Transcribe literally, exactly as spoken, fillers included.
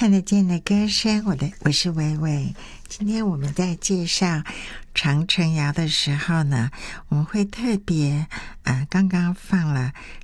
看得见的歌声，我的我是伟伟。今天我们在介绍长城谣的时候呢，我们会特别呃，刚刚放了